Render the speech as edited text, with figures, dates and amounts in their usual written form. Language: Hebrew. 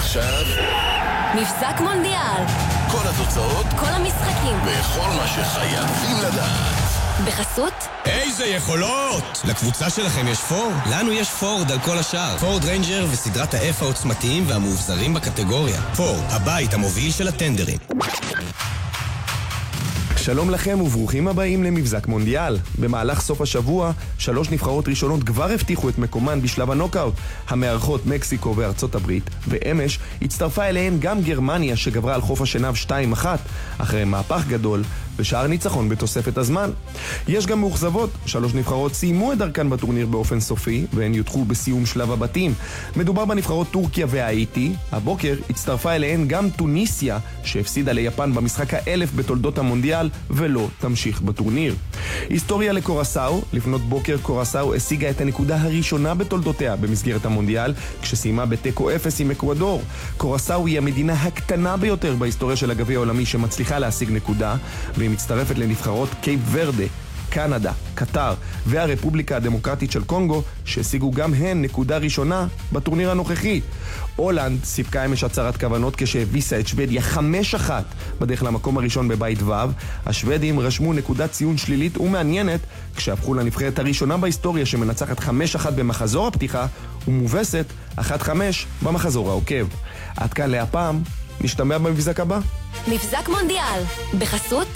ועכשיו מבזק מונדיאל. כל התוצאות, כל המשחקים וכל מה שחייבים לדעת. בחסות איזה יכולות! לקבוצה שלכם יש פורד? לנו יש פורד על כל השאר. פורד ריינג'ר וסדרת ה-F העוצמתיים והמאובזרים בקטגוריה. פורד, הבית המוביל של הטנדרים. שלום לכם וברוכים הבאים למבזק מונדיאל. במהלך סוף השבוע, 3 נבחרות ראשונות כבר הבטיחו את מקומן בשלב הנוקאוט. המארחות מקסיקו וארצות הברית, ואמש הצטרפה אליהן גם גרמניה שגברה על חוף השנהב 2-1, אחרי מהפך גדול ושאר ניצחון בתוספת הזמן. יש גם מאוכזבות, 3 נבחרות סיימו את דרכן בטורניר באופן סופי, והן יודחו בסיום שלב הבתים. מדובר בנבחרות טורקיה והאיטי. הבוקר הצטרפה אליהן גם טוניסיה, שהפסידה ליפן במשחק ה-1000 בתולדות המונדיאל, ולא תמשיך בטורניר. היסטוריה לקורסאו. לפנות בוקר קורסאו השיגה את הנקודה הראשונה בתולדותיה במסגרת המונדיאל, כשסיימה בתיקו 0 עם אקוודור. קורסאו היא המדינה הקטנה ביותר בהיסטוריה של הגביע העולמי שמצליחה להשיג נקודה, והיא מצטרפת לנבחרות קייפ ורדה, קנדה, קטר והרפובליקה הדמוקרטית של קונגו, שהשיגו גם הן נקודה ראשונה בטורניר הנוכחי. הולנד סיפקה אמש הצהרת כוונות כשהביסה את שוודיה 5-1 בדרך למקום הראשון בבית ו'. השוודים רשמו נקודת ציון שלילית ומעניינת כשהפכו לנבחרת הראשונה בהיסטוריה שמנצחת 5-1 במחזור הפתיחה ומובסת 1-5 במחזור העוקב. עד כאן להפעם, נשתמע במבזק הבא. מבזק מונדיאל בחסות